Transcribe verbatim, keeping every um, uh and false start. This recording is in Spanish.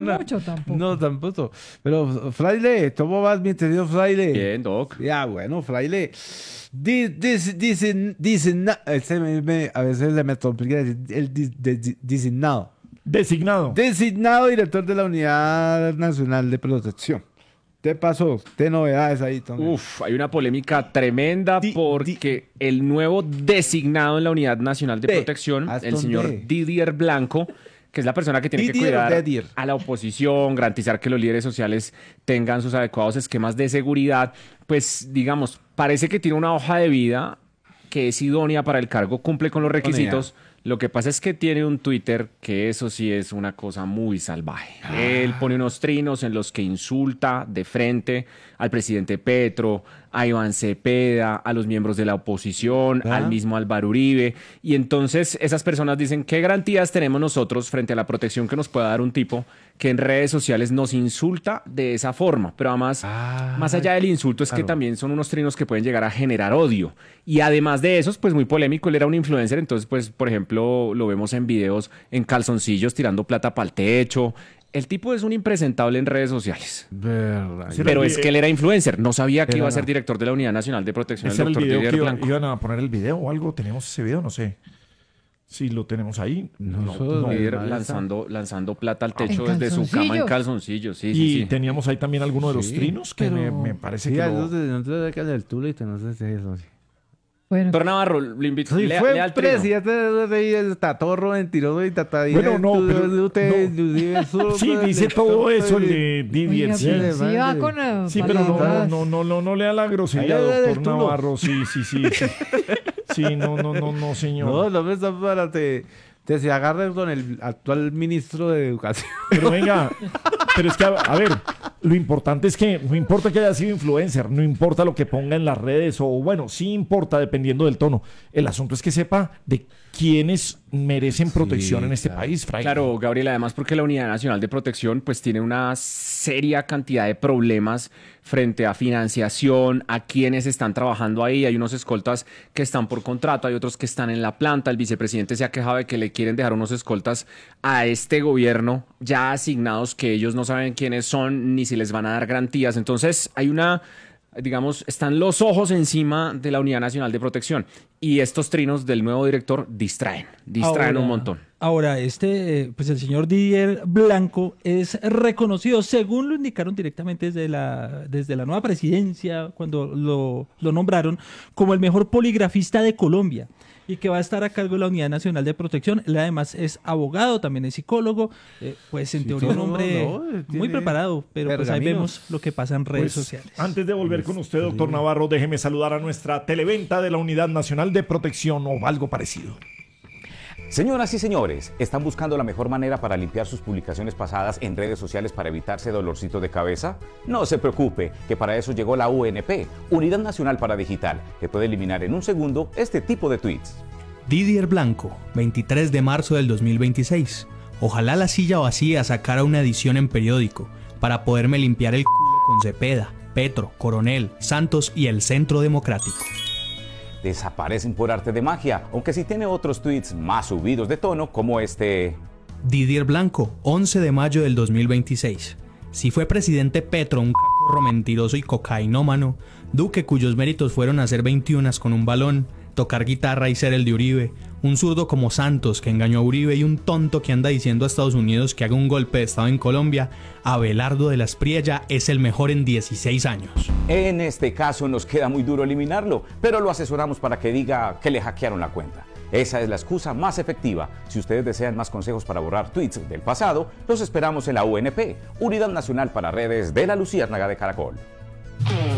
una... mucho tampoco. No, tampoco. Pero, Fraile, ¿cómo vas, mi querido Fraile? Bien, Doc. Ya, bueno, Fraile. Di- Dice, dice, dice, ese me- me- a veces le me complica decir el di- de- designado. Designado. Designado director de la Unidad Nacional de Protección. ¿Qué pasó? ¿Qué novedades ahí, Tom? Uf, hay una polémica tremenda Di- porque el nuevo designado en la Unidad Nacional de De- Protección, ¿hasta el señor dónde? Didier Blanco, que es la persona que tiene que Didier o cuidar Dedier. a la oposición, garantizar que los líderes sociales tengan sus adecuados esquemas de seguridad, pues digamos, parece que tiene una hoja de vida que es idónea para el cargo, cumple con los requisitos. Lo que pasa es que tiene un Twitter que eso sí es una cosa muy salvaje. Ah. Él pone unos trinos en los que insulta de frente al presidente Petro, a Iván Cepeda, a los miembros de la oposición, ¿Ah? al mismo Álvaro Uribe. Y entonces esas personas dicen, ¿qué garantías tenemos nosotros frente a la protección que nos pueda dar un tipo que en redes sociales nos insulta de esa forma? Pero además, Ah, más allá del insulto, es que claro. también son unos trinos que pueden llegar a generar odio. Y además de esos, pues muy polémico, él era un influencer, entonces, pues, por ejemplo, lo vemos en videos en calzoncillos tirando plata para el techo. El tipo es un impresentable en redes sociales. Verdad. Sí, Pero el es vi- que él era influencer, no sabía que Era iba a ser no. director de la Unidad Nacional de Protección, el Ese era el doctor video Didier que iba- Blanco. iban a poner el video o algo. ¿Tenemos ese video? No sé. Si lo tenemos ahí. No, eso- no. Didier no, lanzando, lanzando plata al techo ¿En desde su cama en calzoncillos? calzoncillos. Sí, Y sí, sí. teníamos ahí también alguno de los Sí, trinos que me, pero- me parece Sí, que a lo- esos de nosotros de acá del Tulito, no sé si es eso. Sí. Bueno, Doctor Navarro, le invito. Sí, lea- fue lea el trino. presidente de rey, el tatorro, mentiroso y tatadilla. Bueno, no, pero- no. Sí, dice todo eso el de Didier. oiga, Sí, pero sí, sí va madre. con eh, Sí, pero no, palabras. no, no, no, no lea la grosería, Ahí era del doctor Tulo. Navarro. Sí, sí, sí. Sí, sí no, no, no, no, señor. No, no me está para te, te se agarre con el actual ministro de Educación. Pero venga, pero es que, a, a ver, lo importante es que no importa que haya sido influencer, no importa lo que ponga en las redes, o bueno, sí importa dependiendo del tono. El asunto es que sepa de quiénes merecen protección Sí, en este claro. país, Fray. Claro, Gabriel, además porque la Unidad Nacional de Protección pues tiene una seria cantidad de problemas frente a financiación, a quienes están trabajando ahí. Hay unos escoltas que están por contrato, hay otros que están en la planta. El vicepresidente se ha quejado de que le quieren dejar unos escoltas a este gobierno ya asignados que ellos no saben quiénes son ni si les van a dar garantías. Entonces hay una... digamos, están los ojos encima de la Unidad Nacional de Protección y estos trinos del nuevo director distraen, distraen Ahora- un montón. Ahora, este, eh, pues el señor Didier Blanco es reconocido, según lo indicaron directamente desde la, desde la nueva presidencia, cuando lo, lo nombraron, como el mejor poligrafista de Colombia y que va a estar a cargo de la Unidad Nacional de Protección. Él además es abogado, también es psicólogo, eh, pues en Sí, teoría un no, hombre no, muy tiene preparado, pero pues ahí pergaminos. vemos lo que pasa en redes Pues, sociales. antes de volver con usted, doctor Navarro, déjeme saludar a nuestra televenta de la Unidad Nacional de Protección o algo parecido. Señoras y señores, ¿están buscando la mejor manera para limpiar sus publicaciones pasadas en redes sociales para evitarse dolorcito de cabeza? No se preocupe, que para eso llegó la U N P, Unidad Nacional para Digital, que puede eliminar en un segundo este tipo de tweets. Didier Blanco, veintitrés de marzo del dos mil veintiséis. Ojalá la silla vacía sacara una edición en periódico para poderme limpiar el culo con Cepeda, Petro, Coronel, Santos y el Centro Democrático. Desaparecen por arte de magia, aunque sí tiene otros tweets más subidos de tono como este. Didier Blanco, once de mayo del dos mil veintiséis. Si fue presidente Petro un cacorro mentiroso y cocainómano, Duque cuyos méritos fueron hacer veintiunas con un balón, tocar guitarra y ser el de Uribe, un zurdo como Santos que engañó a Uribe y un tonto que anda diciendo a Estados Unidos que haga un golpe de estado en Colombia, Abelardo de la Espriella es el mejor en dieciséis años. En este caso nos queda muy duro eliminarlo, pero lo asesoramos para que diga que le hackearon la cuenta. Esa es la excusa más efectiva. Si ustedes desean más consejos para borrar tweets del pasado, los esperamos en la U N P, Unidad Nacional para Redes de la Luciérnaga de Caracol.